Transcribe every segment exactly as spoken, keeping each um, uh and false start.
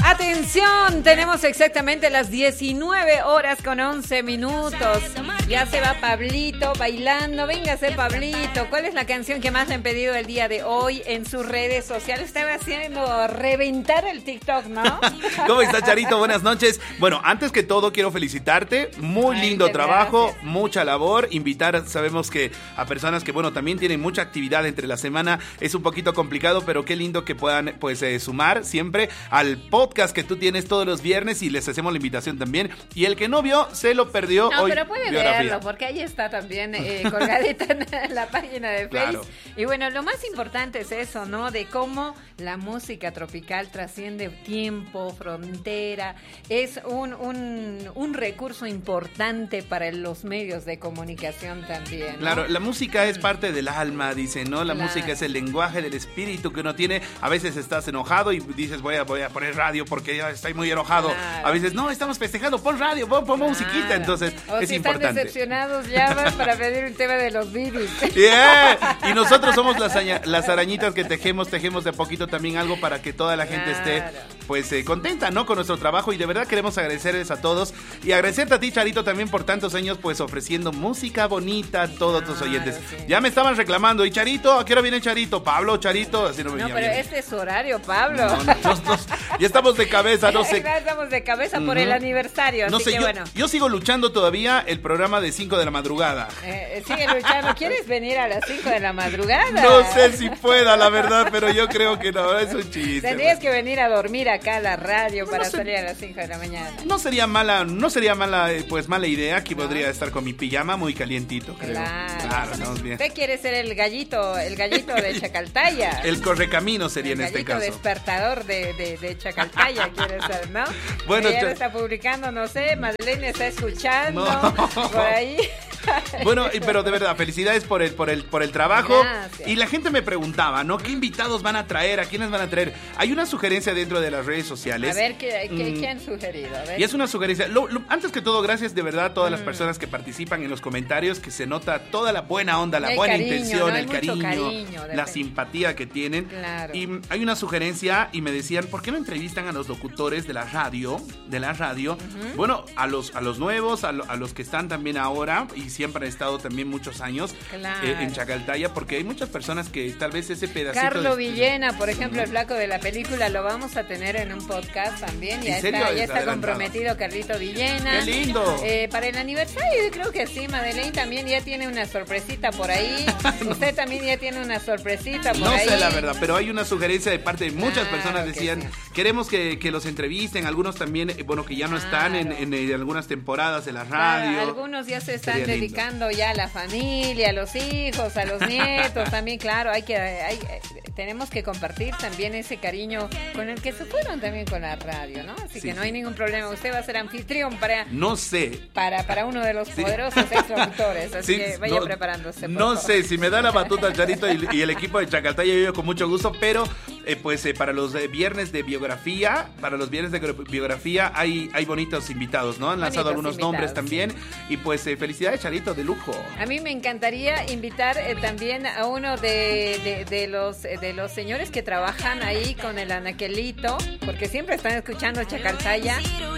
Atención, tenemos exactamente las diecinueve horas con once minutos. Ya se va Pablito bailando. Véngase, Pablito. ¿Cuál es la canción que más le han pedido el día de hoy en sus redes sociales? Estaba haciendo reventar el TikTok, ¿no? ¿Cómo está, Charito? Buenas noches. Bueno, antes que todo quiero felicitarte. Muy Ay, lindo trabajo, gracias. mucha labor. Invitar, sabemos que a personas que, bueno, también tienen mucha actividad entre la semana es un poquito complicado, pero qué lindo que puedan, pues, eh, sumar siempre al podcast que tú tienes todos los viernes y les hacemos la invitación también. Y el que no vio, se lo perdió. No, hoy, pero puede biografía. verlo, porque ahí está también eh, colgadita en la página de Claro. Face. Y bueno, lo más importante es eso, ¿no? De cómo la música tropical trasciende tiempo, frontera. Es un, un, un recurso importante para los medios de comunicación también, ¿no? Claro, la música es parte del alma, dicen, ¿no? La Claro. música es el lenguaje del espíritu que uno tiene. A veces estás enojado y dices, voy a, voy a poner radio porque ya estoy muy enojado. Claro. A veces, no, estamos festejando, pon radio, pon, pon Claro. musiquita. Entonces, O es si importante. están decepcionados, llaman para pedir un tema de los Bibis. Yeah. Y nosotros somos las, aña- las arañitas que tejemos, tejemos de a poquito también algo para que toda la gente esté, Claro. pues, eh, contenta, ¿no? Con nuestro trabajo. Y de verdad queremos agradecerles a todos y agradecerte a ti, Charito, también por tantos años, pues, ofreciendo música bonita a todos tus Claro, oyentes. sí. Ya me estaban reclamando, ¿y Charito? ¿A qué hora viene Charito? Pablo, Charito, así no me No, ya pero viene. este es horario, Pablo. No, no, no, no, ya estamos de cabeza, no sé. Ya estamos de cabeza por Ujú. el aniversario, No así sé, que yo, bueno. yo sigo luchando todavía el programa de cinco de la madrugada. Eh, sigue luchando. ¿Quieres venir a las cinco de la madrugada? No sé si pueda, la verdad, pero yo creo que no, es un chiste. Tendrías que venir a dormir acá a la radio No, para no sé. salir a las cinco de la mañana. No sería mala, no sería mala, eh, pues mala idea que podría estar con mi pijama muy calientito, creo. Claro. Claro, estamos bien. Usted quiere ser el gallito, el gallito de Chacaltaya. El correcamino sería El en este gallito caso. despertador de, de, de Chacaltaya, quiere ser, ¿no? Bueno, Ella Cha- lo está publicando, no sé, Madeleine está escuchando No. por ahí. Bueno, y- pero de verdad, felicidades por el, por el, por el trabajo. Gracias. Y la gente me preguntaba, ¿no? ¿Qué invitados van a traer? ¿A quiénes van a traer? Hay una sugerencia dentro de las redes sociales. A ver, ¿qué, qué, Mm. ¿qué han sugerido? A ver. Y es una sugerencia. Lo- lo- antes que todo, gracias de verdad a todas Mm. las personas que participan en los comentarios, que se nota toda la buena onda, la El buena cariño, intención, ¿no? Hay el mucho cariño, cariño, de la repente. simpatía que tienen. Claro. Y mm, hay una sugerencia y me decían, ¿por qué no entrevistan a los locutores de la radio? De la radio. Bueno, a los, a los nuevos, a, lo- a los que están también ahora y siempre han estado también muchos años Claro. eh, en Chacaltaya, porque hay muchas personas que tal vez ese pedacito... Carlo de- Villena, por ejemplo, el flaco de la película, lo vamos a tener en un podcast también. Ya ¿En serio? está, ya Es está adelantado. comprometido Carlito Villena. ¡Qué lindo! Eh, para el aniversario, yo creo que sí, Madeleine también ya tiene una sorpresita por ahí. Usted también ya tiene una sorpresita por No ahí. sé la verdad, pero hay una sugerencia de parte de muchas Claro personas. que Decían, sí. queremos que, que los entrevisten, algunos también, eh, bueno, que ya no están en, Claro. en, eh, algunas temporadas de la Claro, radio. algunos ya se están Sería lindo. dedicando ya a la familia, a los hijos, a los nietos también, claro, hay que hay, eh, tenemos que compartir también ese cariño con el que se fueron también con la radio, ¿no? Así Sí, que no sí. hay ningún problema, usted va a ser anfitrión para No sé. para para uno de los Sí. poderosos exlocutores, así Sí, que vaya no- preparándose. por No favor. sé, si me da la batuta Charito y, y el equipo de Chacaltaya, yo con mucho gusto, pero eh, pues eh, para los eh, viernes de biografía, para los viernes de gro- biografía hay, hay bonitos invitados, ¿no? Han lanzado Bonitos algunos nombres invitados, también y pues eh, felicidades Charito, de lujo. A mí me encantaría invitar eh, también a uno de, de, de los eh, de los señores que trabajan ahí con el anaquelito, porque siempre están escuchando Chacaltaya.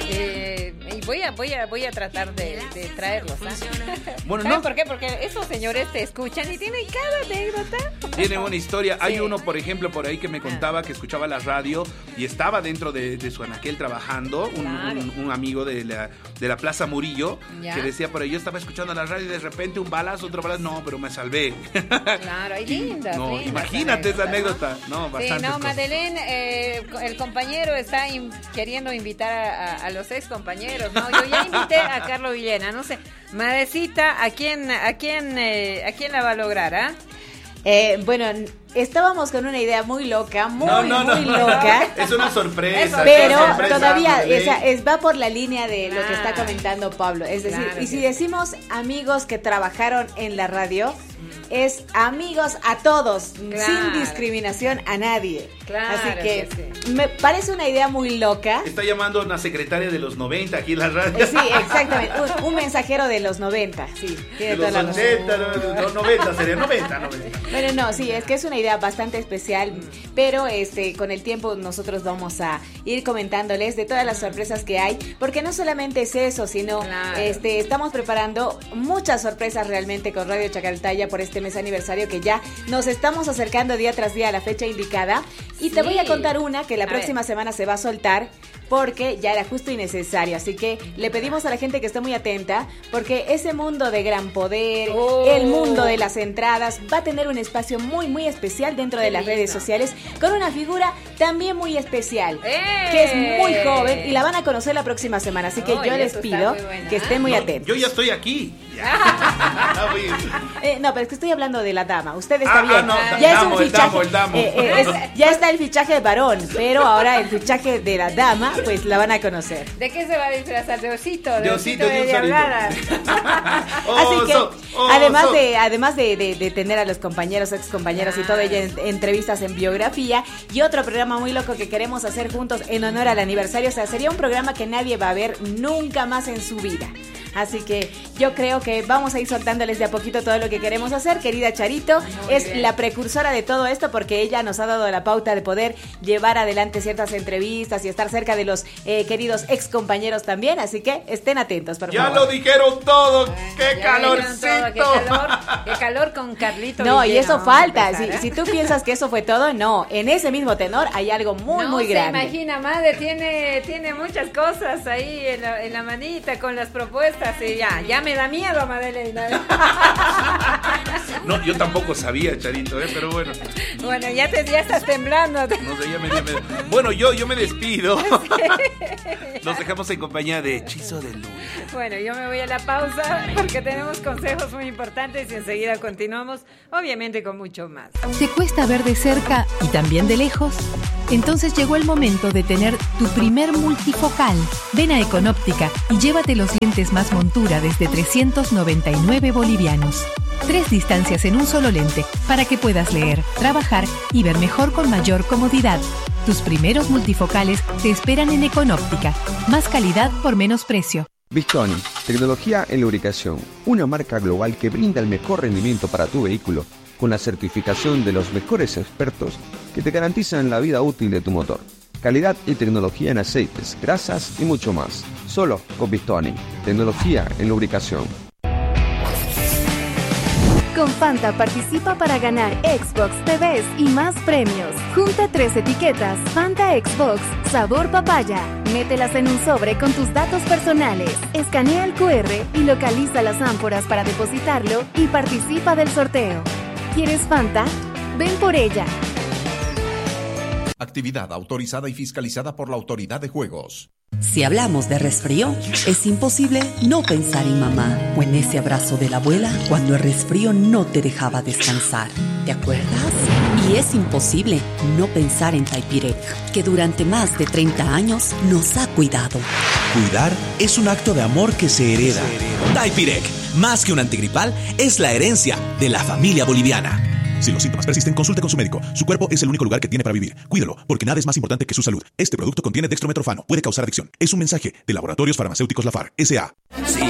Eh, y voy a voy a voy a tratar de, de traerlos. ¿ah? Bueno, ¿Saben no- por qué? Porque esos señores te escuchan y tienen cada anécdota. Tiene una historia. Hay Sí. uno, por ejemplo, por ahí que me contaba que escuchaba la radio y estaba dentro de, de su anaquel trabajando, un, Claro. un- un amigo de la, de la Plaza Murillo, Ya. que decía por ahí, yo estaba escuchando la radio y de repente un balazo, otro balazo, no, pero me salvé. Claro, hay lindas. No, lindas imagínate esa anécdotas, anécdota. No, Sí, bastantes no, cosas. Madeleine, eh, el compañero está in- queriendo invitar a, a- a los ex compañeros, ¿no? Yo ya invité a Carlo Villena, no sé, Madecita, ¿a quién, a quién, eh, a quién la va a lograr, ah? Eh, bueno, estábamos con una idea muy loca, muy, No, no, no, muy no. loca. Es una sorpresa. Eso, es Pero una sorpresa, todavía Madeleine. esa, es, va por la línea de lo que está Claro. comentando Pablo. Es decir, Claro y si que sí. decimos amigos que trabajaron en la radio, es amigos a todos, Claro. sin discriminación a nadie. Claro Así que, que sí. me parece una idea muy loca. Está llamando a una secretaria de los noventa aquí en la radio. Eh, Sí, exactamente. Un, un mensajero de los noventa, sí. Tiene De toda los la razón. ochenta, no, no, noventa, sería noventa, noventa. Bueno, no, sí, es que es una idea bastante especial, pero este, con el tiempo nosotros vamos a ir comentándoles de todas las sorpresas que hay, porque no solamente es eso, sino Claro. este, estamos preparando muchas sorpresas realmente con Radio Chacaltaya por este mes aniversario que ya nos estamos acercando día tras día a la fecha indicada. Y te Sí. voy a contar una que la A próxima ver. semana se va a soltar porque ya era justo y necesario. Así que le pedimos a la gente que esté muy atenta porque ese mundo de gran poder, Oh. el mundo de las entradas, va a tener un espacio muy, muy especial dentro de Qué las lindo. redes sociales con una figura también muy especial, ¡Eh! que es muy joven y la van a conocer la próxima semana. Así que Oh, yo y les eso está pido muy buena. que estén muy No, atentos. yo ya estoy aquí. Muy bien. Eh, no, pero es que estoy hablando de la dama. Usted está Ah, ah, bien. no, ya el es damo, un el fichaje. damo, el damo. eh, eh, es- ya está el fichaje de varón, pero ahora el fichaje de la dama, pues la van a conocer. ¿De qué se va a disfrazar? De osito, de, De osito, osito, de de un diablada. Así que, Oso, oso. además de además de, de- de tener a los compañeros, ex compañeros y todo, ella en- entrevistas en biografía y otro programa muy loco que queremos hacer juntos en honor al aniversario, o sea, sería un programa que nadie va a ver nunca más en su vida. Así que yo creo que vamos a ir soltándoles de a poquito todo lo que queremos hacer. Querida Charito, Muy es bien. la precursora de todo esto porque ella nos ha dado la pauta de poder llevar adelante ciertas entrevistas y estar cerca de los eh, queridos ex compañeros también. Así que estén atentos, por Ya favor. lo dijeron todo. ¡Qué Ya calorcito! vieron todo, Qué calor, qué calor con Carlito. No, y Villena, eso vamos a falta. Si, empezar, ¿eh? si tú piensas que eso fue todo, no. En ese mismo tenor hay algo muy, no muy se grande. imagina, madre, tiene, tiene muchas cosas ahí en la, en la manita con las propuestas y ya, ya me da miedo, Madeleine. No, yo tampoco sabía, Charito, ¿eh? Pero bueno. Bueno, ya te ya estás temblando. No sé, ya me, ya me- Bueno, yo, yo me despido. Nos dejamos en compañía de Hechizo de Luna. Bueno, yo me voy a la pausa porque tenemos consejos muy importantes y enseguida continuamos, obviamente con mucho más. ¿Te cuesta ver de cerca y también de lejos? Entonces llegó el momento de tener tu primer multifocal. Ven a Econóptica y llévate los lentes más montura desde trescientos noventa y nueve bolivianos. Tres distancias en un solo lente para que puedas leer, trabajar y ver mejor con mayor comodidad. Tus primeros multifocales te esperan en Econóptica. Más calidad por menos precio. Bistoni, tecnología en lubricación, una marca global que brinda el mejor rendimiento para tu vehículo, con la certificación de los mejores expertos que te garantizan la vida útil de tu motor. Calidad y tecnología en aceites, grasas y mucho más. Solo con Bistoni, tecnología en lubricación. Con Fanta participa para ganar Xbox, T Vs y más premios. Junta tres etiquetas Fanta Xbox, sabor papaya. Mételas en un sobre con tus datos personales. Escanea el cu erre y localiza las ánforas para depositarlo y participa del sorteo. ¿Quieres Fanta? Ven por ella. Actividad autorizada y fiscalizada por la Autoridad de Juegos. Si hablamos de resfrío, es imposible no pensar en mamá o en ese abrazo de la abuela cuando el resfrío no te dejaba descansar. ¿Te acuerdas? Y es imposible no pensar en Taipirec, que durante más de treinta años nos ha cuidado. Cuidar es un acto de amor que se hereda. Taipirec, más que un antigripal, es la herencia de la familia boliviana. Si los síntomas persisten, consulte con su médico. Su cuerpo es el único lugar que tiene para vivir. Cuídelo, porque nada es más importante que su salud. Este producto contiene dextrometorfano. Puede causar adicción. Es un mensaje de Laboratorios Farmacéuticos Lafar, S A